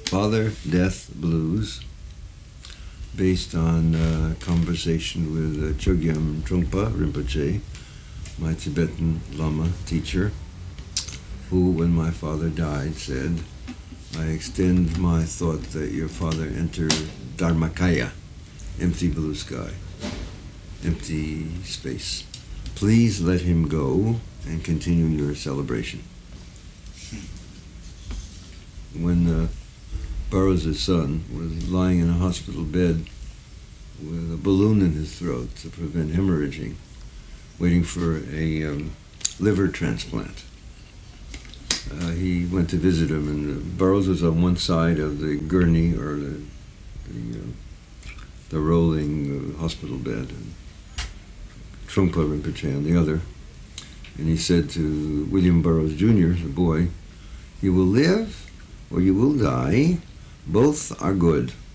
Father Death Blues, based on a conversation with Chogyam Trungpa Rinpoche, my Tibetan Lama teacher, who, when my father died, said, "I extend my thought that your father entered Dharmakaya, empty blue sky, empty space. Please let him go and continue your celebration." When Burroughs' son was lying in a hospital bed with a balloon in his throat to prevent hemorrhaging, waiting for a liver transplant, he went to visit him, and Burroughs was on one side of the gurney, or the rolling hospital bed, and Trungpa Rinpoche on the other. And he said to William Burroughs Jr., the boy, "You will live or you will die. Both are good."